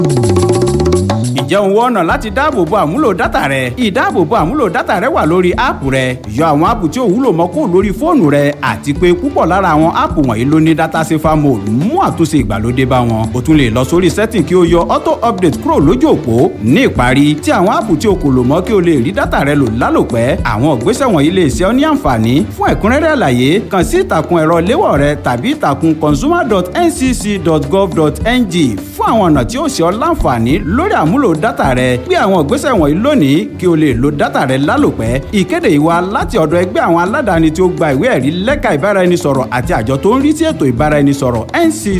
Ǹjẹ́ o wá ọ̀nà láti dáàbòbo àmúlò dátà rẹ? Ìdáàbòbo àmúlò dátà rẹ wà lórí áàpù rẹ. Yọ àwọn áàpù tí ò wúlò mọ́ kúrò lórí fóònù rẹ àti pé púpọ̀ lára àwọn áàpù wọ̀nyí ló ní data safer mode mú àtúnṣe ìgbàlódé bá wọn. O tún lè lọ sórí setting kí o yọ auto update kúrò lójú òpó. Ní ìparí, tí àwọn áàpù tí o kò lò mọ́ kí o lè rí dátà rẹ lò lálòpẹ́. Àwọn ìgbésẹ̀ wọ̀nyí lè ṣe ọ́ ní àǹfààní. Fún ẹ̀kúnrẹ́rẹ́ àlàyé, kàn sí ìtàkùn ẹ̀rọ léwọ̀ rẹ tàbí ìtàkùn consumer.ncc.gov.ng fún àwọn ọ̀nà tí ó ṣe ọ́ láǹfààní lórí àmúlò dátà rẹ. Gbé àwọn ìgbésẹ̀ wọ̀nyí lónìí kí o lè lo dátà rẹ lálòpẹ́. Ìkéde yìí wá láti ọ̀dọ̀ ẹgbẹ́ àwọn aládàáni tí ó gba ìwé ẹ̀rí lẹ́ka ìbáraẹnisọ̀rọ̀ àti àjọ tó ń rí sí ètò ìbáraẹnisọ̀rọ̀ NCC.